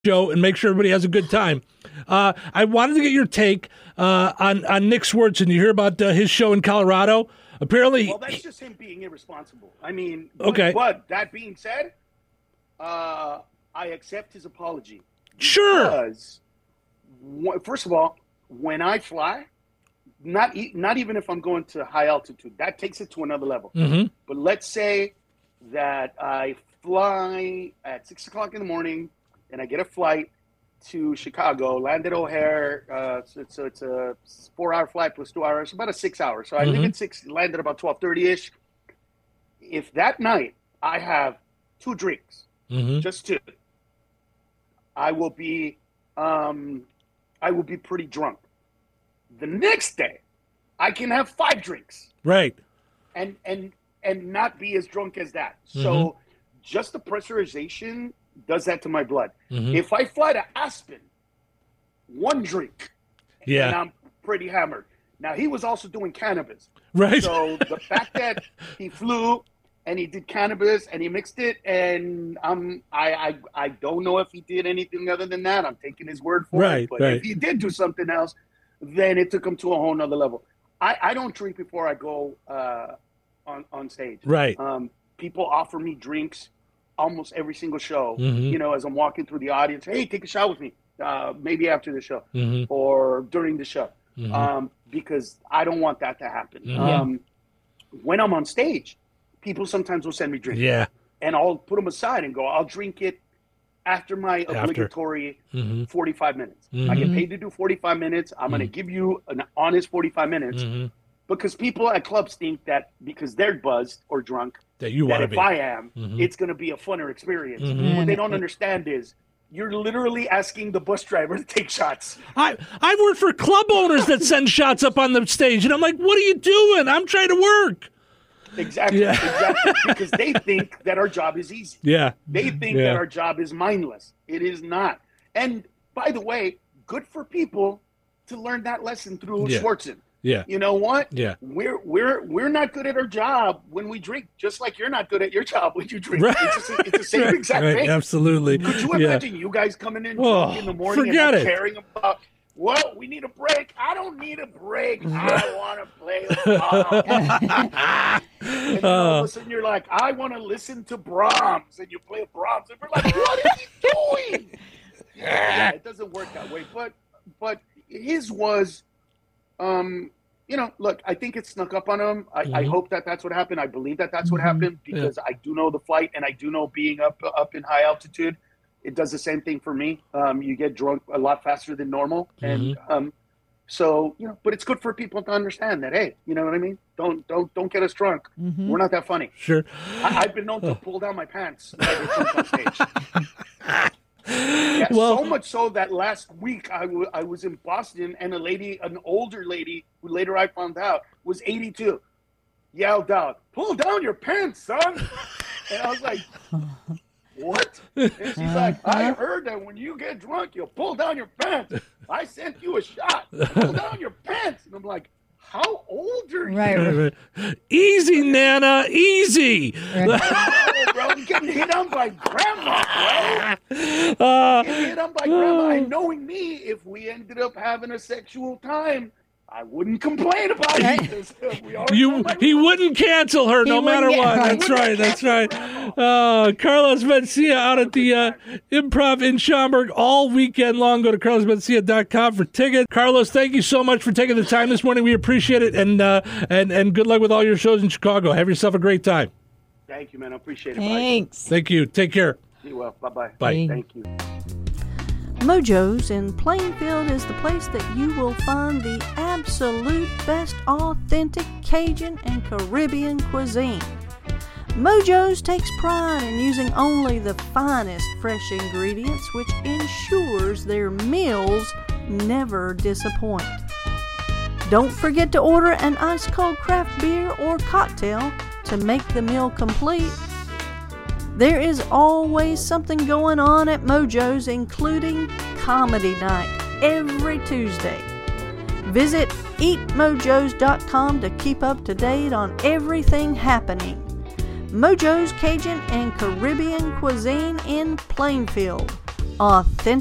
show and make sure everybody has a good time. I wanted to get your take on Nick Swardson. You hear about his show in Colorado? Apparently, well, that's just him being irresponsible. I mean, okay. But that being said, I accept his apology. Sure. Because, first of all, when I fly, not even if I'm going to high altitude, that takes it to another level. Mm-hmm. But let's say that I fly at 6 o'clock in the morning and I get a flight to Chicago, land at O'Hare. So it's a 4-hour flight plus 2 hours, about a 6 hours. So I leave at 6, land at about 12:30-ish. If that night I have 2 drinks, just 2, I will be pretty drunk. The next day, I can have 5 drinks, right, and not be as drunk as that. So just the pressurization does that to my blood. If I fly to Aspen, 1 drink, and I'm pretty hammered. Now, he was also doing cannabis. Right. So the fact that he flew and he did cannabis and he mixed it, and I don't know if he did anything other than that. I'm taking his word for it. But if he did do something else, then it took him to a whole nother level. I don't drink before I go on stage. Right. People offer me drinks almost every single show, you know, as I'm walking through the audience. Hey, take a shot with me, maybe after the show or during the show, because I don't want that to happen. When I'm on stage, people sometimes will send me drinks. Yeah. And I'll put them aside and go, I'll drink it after my obligatory 45 minutes. I get paid to do 45 minutes. I'm going to give you an honest 45 minutes because people at clubs think that because they're buzzed or drunk, that if I am, it's going to be a funner experience. What they don't understand is you're literally asking the bus driver to take shots. I've worked for club owners that send shots up on the stage, and I'm like, what are you doing? I'm trying to work. Exactly. Because they think that our job is easy. They think that our job is mindless. It is not. And by the way, good for people to learn that lesson through Swardson. You know what? We're not good at our job when we drink, just like you're not good at your job when you drink. Right. It's the same exact thing. Absolutely. Could you imagine you guys coming in drunk in the morning and not caring about, well, we need a break. I don't need a break. I want to play and then all of a sudden you're like, I want to listen to Brahms. And you play Brahms. And we're like, what is he doing? It doesn't work that way. But his was, you know, look, I think it snuck up on him. I hope that that's what happened. I believe that that's what happened because I do know the flight and I do know being up in high altitude. It does the same thing for me. You get drunk a lot faster than normal. And so, you know, but it's good for people to understand that, hey, you know what I mean? Don't get us drunk. We're not that funny. Sure. I've been known to pull down my pants when I get drunk on stage. So much so that last week I was in Boston and an older lady, who later I found out was 82, yelled out, "Pull down your pants, son." And I was like, what? And she's like, I heard that when you get drunk, you'll pull down your pants. I sent you a shot. Pull down your pants. And I'm like, how old are you? Right. Easy, Nana. Easy. I know, bro. I'm getting hit on by grandma, bro. Getting hit on by grandma. And knowing me, if we ended up having a sexual time, I wouldn't complain about it. He wouldn't cancel her no matter what. That's right. That's right. Carlos Mencia out at the Improv in Schaumburg all weekend long. Go to carlosmencia.com for tickets. Carlos, thank you so much for taking the time this morning. We appreciate it, and good luck with all your shows in Chicago. Have yourself a great time. Thank you, man. I appreciate it. Thanks. Bye. Thank you. Take care. Be well. Bye-bye. Bye. Thank you. Mojo's in Plainfield is the place that you will find the absolute best authentic Cajun and Caribbean cuisine. Mojo's takes pride in using only the finest fresh ingredients, which ensures their meals never disappoint. Don't forget to order an ice-cold craft beer or cocktail to make the meal complete. There is always something going on at Mojo's, including comedy night every Tuesday. Visit eatmojos.com to keep up to date on everything happening. Mojo's Cajun and Caribbean Cuisine in Plainfield authentic